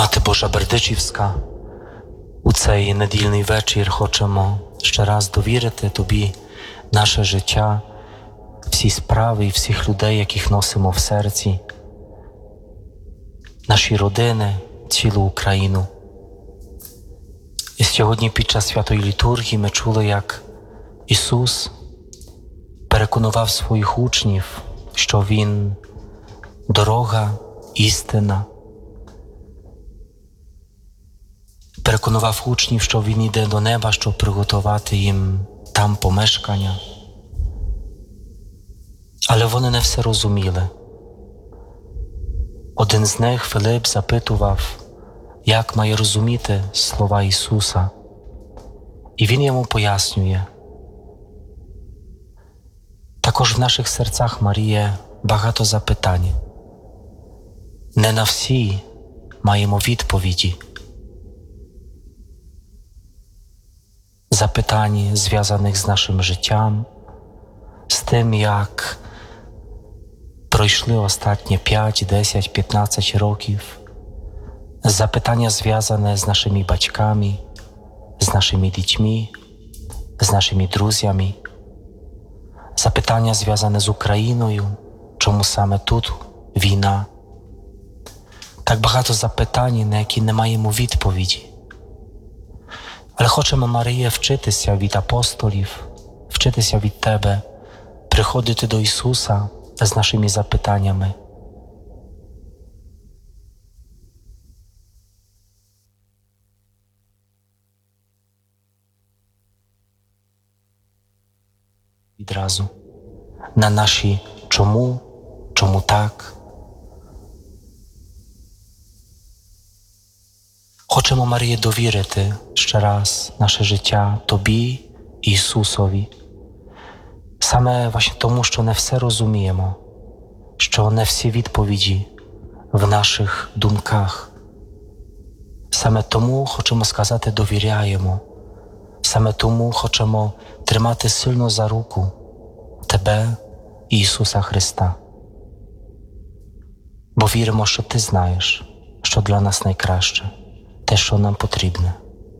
Мати Божа Бердичівська, у цей недільний вечір хочемо ще раз довірити Тобі наше життя, всі справи і всіх людей, яких носимо в серці, наші родини, цілу Україну. І сьогодні під час святої літургії ми чули, як Ісус переконував своїх учнів, що Він – дорога, істина. Переконував учнів, що Він йде до неба, щоб приготувати їм там помешкання. Але вони не все розуміли. Один з них, Филип, запитував, як має розуміти слова Ісуса. І Він йому пояснює. Також в наших серцях, Маріє, багато запитань. Не на всі маємо відповіді. Запитань, зв'язаних з нашим життям, з тим, як пройшли останні 5, 10, 15 років. Запитання, зв'язане з нашими батьками, з нашими дітьми, з нашими друзями. Запитання, зв'язане з Україною, чому саме тут війна. Так багато запитань, на які не маємо відповіді. Але хочемо, Марія, вчитися від апостолів, вчитися від Тебе, приходити до Ісуса з нашими запитаннями. Відразу на наші чому, чому так. Хочемо, Марія, довірити ще раз наше життя Тобі і Ісусові. Саме właśnie тому, що не все розуміємо, що не всі відповіді в наших думках. Саме тому хочемо сказати довіряємо. Саме тому хочемо тримати сильно за руку Тебе і Ісуса Христа. Бо віримо, що Ти знаєш, що для нас найкраще, те, що нам потрібне.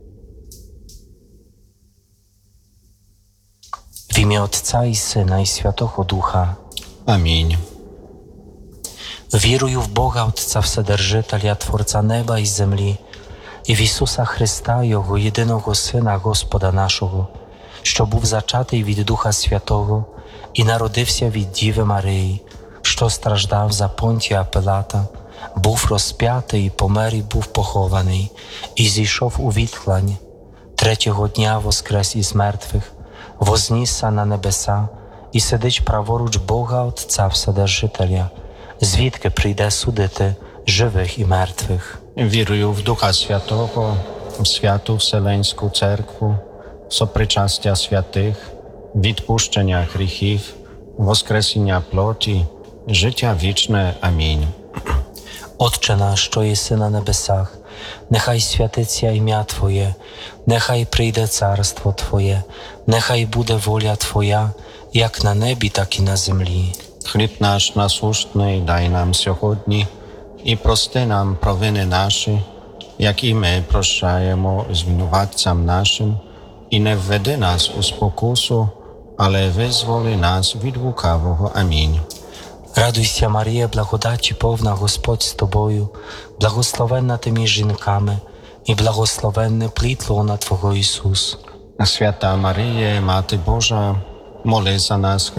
W imię Otca i Syna i Świętego Ducha. Амінь. Wieruję w Boga Otca Wседержителя, Tworca nieba i землі, і в Ісуса Христа, Його єдиного Сина, Господа нашого, що був зачатий від Духа Святого і народився від Діви Марії, що страждав за Понтія Пилата, був розп'ятий, помер і був похований, і зійшов у відхлань. Третього дня воскрес із мертвих, вознісся на небеса і сидить праворуч Бога Отця Вседержителя, звідки прийде судити живих і мертвих. Вірую в Духа Святого, в Святу Вселенську Церкву, сопричастя святих, відпущення гріхів, воскресіння плоті, життя вічне. Амінь. Отче наш, що єси на небесах, нехай святиться ім'я Твоє, нехай прийде царство Твоє, нехай буде воля Твоя, як на небі, так і на землі. Хліб наш насущний дай нам сьогодні, і прости нам провини наші, як і ми прощаємо звинуватцям нашим, і не введи нас у спокусу, але визволи нас від лукавого. Амінь. Радуйся, Марія, благодаті повна, Господь з тобою, благословенна ти між жінками, і благословенне плід лона Твого Ісус. Свята Марія, Мати Божа, моли за нас